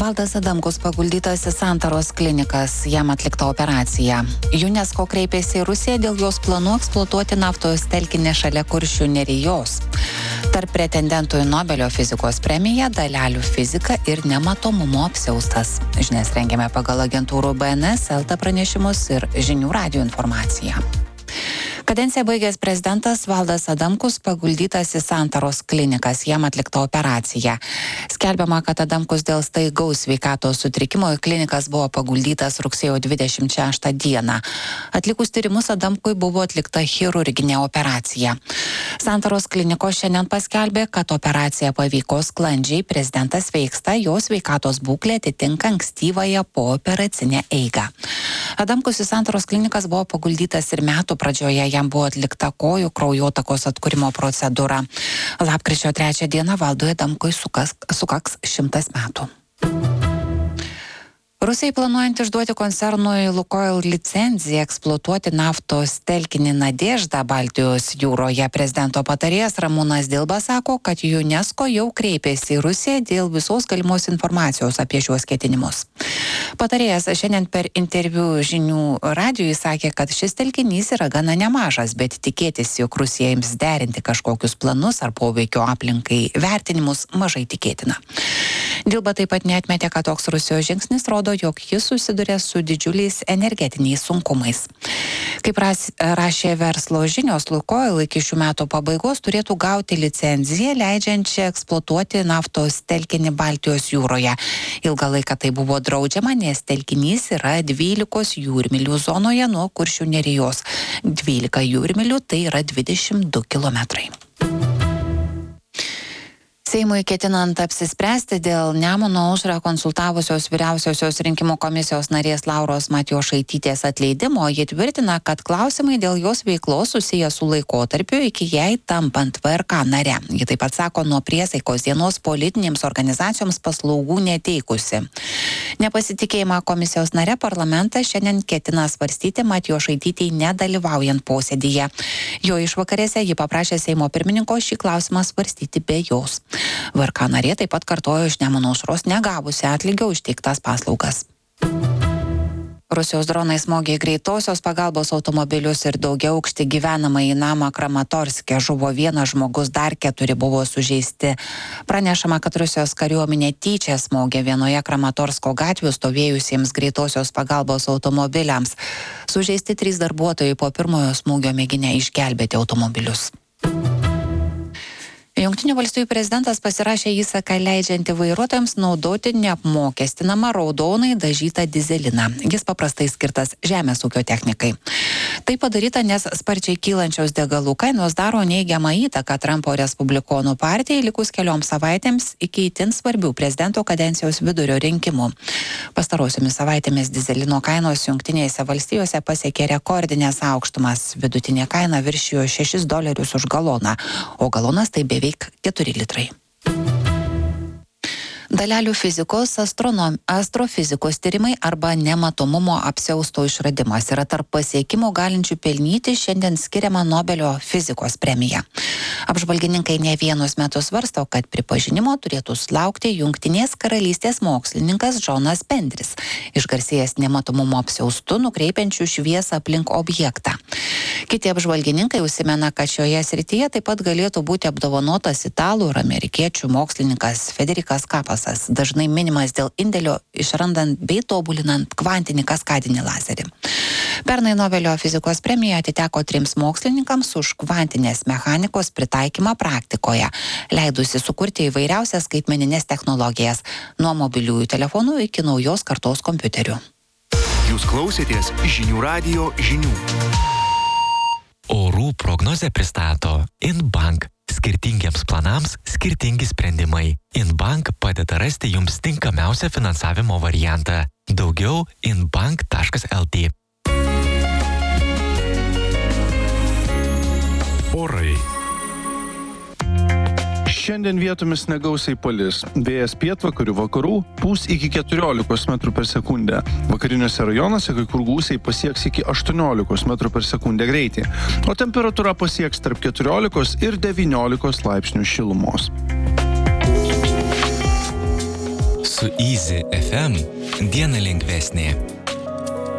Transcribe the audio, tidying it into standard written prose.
Valdas Adamkus paguldytas į Santaros klinikas, jam atlikta operacija. UNESCO kreipėsi į Rusiją dėl jos planų eksploatuoti naftos telkinį šalia Kuršių nerijos. Tarp pretendentų į Nobelio fizikos premiją dalelių fizika ir nematomumo apsiaustas. Žinias rengiame pagal agentūrų BNS, LT pranešimus ir žinių radijo informaciją. Kadenciją baigęs prezidentas Valdas Adamkus paguldytas į Santaros klinikas, jam atlikta operacija. Skelbiama, kad Adamkus dėl staigaus sveikatos sutrikimo į klinikas buvo paguldytas rugsėjo 26 dieną. Atlikus tyrimus Adamkui buvo atlikta chirurginė operacija. Santaros klinikos šiandien paskelbė, kad operacija pavyko sklandžiai, prezidentas sveiksta, jo sveikatos būklė atitinka ankstyvąją pooperacinę eigą. Adamkus į Santaros klinikas buvo paguldytas ir metų pradžioje, jam buvo atlikta kojų kraujotakos atkūrimo procedūra. Lapkričio 3 dieną Valdui Adamkui sukaks 100 metų. Rusijai planuojant išduoti koncernui Lukoil licenciją eksploatuoti naftos telkinį Nadeždą Baltijos jūroje, prezidento patarėjas Ramūnas Dilba sako, kad UNESCO jau kreipėsi į Rusiją dėl visos galimos informacijos apie šiuos ketinimus. Patarėjas šiandien per interviu žinių radijui sakė, kad šis telkinys yra gana nemažas, bet tikėtis, jog Rusija ims derinti kažkokius planus ar poveikio aplinkai vertinimus mažai tikėtina. Dilba taip pat neatmetė, kad toks Rusijos žingsnis rodo, jog jis susiduria su didžiuliais energetiniais sunkumais. Kaip rašė verslo žinios, Lukoil iki šių metų pabaigos turėtų gauti licenciją, leidžiančią eksploatuoti naftos telkinį Baltijos jūroje. Ilgą laiką tai buvo draudžiama, nes telkinys yra 12 jūrmylių zonoje nuo Kuršių nerijos. 12 jūrmylių tai yra 22 kilometrai. Seimui ketinant apsispręsti dėl Nemuno aušrą konsultavusios vyriausiosios rinkimų komisijos narės Lauros Matjošaitytės atleidimo, ji tvirtina, kad klausimai dėl jos veiklos susiję su laikotarpiu iki jai tampant VRK nare. Ji taip pat sako, nuo priesaikos dienos politinėms organizacijoms paslaugų neteikusi. Nepasitikėjimą komisijos nare parlamentas šiandien ketina svarstyti Matjošaitytei nedalyvaujant posėdyje. Jo išvakarėse ji paprašė Seimo pirmininko šį klausimą svarstyti be jos. VRK narė taip pat kartojo iš Nemuno aušros negavusi atlygio už teiktas paslaugas. Rusijos dronai smogė greitosios pagalbos automobilius ir daugiaaukštį gyvenamąjį namą Kramatorske. Žuvo vienas žmogus, dar 4 buvo sužeisti. Pranešama, kad Rusijos kariuomenė tyčia smogė vienoje Kramatorsko gatvių stovėjusiems greitosios pagalbos automobiliams. Sužeisti 3 darbuotojai po pirmojo smūgio mėginę išgelbėti automobilius. Jungtinių valstijų prezidentas pasirašė įsaką leidžiantį vairuotojams naudoti neapmokestinamą raudonai dažytą dizeliną. Jis paprastai skirtas žemės ūkio technikai. Tai padaryta, nes sparčiai kylančios degalų kainos daro neigiamą įtaką Trumpo respublikonų partijai likus kelioms savaitėms iki itin svarbių prezidento kadencijos vidurio rinkimų. Pastarosiomis savaitėmis dizelino kainos Jungtinėse valstijose pasiekė rekordinės aukštumas. Vidutinė kaina viršijo $6 už galoną, o galonas tai beveik 4 litrai. Dalelių fizikos, astrofizikos tyrimai arba nematomumo apsiausto išradimas yra tarp pasiekimų galinčių pelnyti šiandien skiriamą Nobelio fizikos premiją. Apžvalgininkai ne vienus metus svarsto, kad pripažinimo turėtų sulaukti Jungtinės karalystės mokslininkas Džonas Pendris, išgarsėjęs nematomumo apsiaustu nukreipiančių šviesą aplink objektą. Kiti apžvalgininkai užsimena, kad šioje srityje taip pat galėtų būti apdovanotas italų ir amerikiečių mokslininkas Federikas Kapasas, dažnai minimas dėl indėlio išrandant bei tobulinant kvantinį kaskadinį lazerį. Pernai Nobelio fizikos premija atiteko 3 mokslininkams už kvantinės mechanikos pritaikymą praktikoje, leidusi sukurti įvairiausias skaitmeninės technologijas, nuo mobiliųjų telefonų iki naujos kartos kompiuterių. Jūs klausėtės žinių radijo žinių. Orų prognozę pristato InBank. Skirtingiems planams skirtingi sprendimai. InBank padeda rasti jums tinkamiausią finansavimo variantą. Daugiau inbank.lt. Orai. Šiandien vietomis negausiai palis. Vėjas pietvakarių vakarų pūs iki 14 metrų per sekundę. Vakariniuose rajonuose kai kur gūsiai pasieks iki 18 metrų per sekundę greitį, o temperatūra pasieks tarp 14 ir 19 laipsnių šilumos. Su Easy FM diena lengvesnė.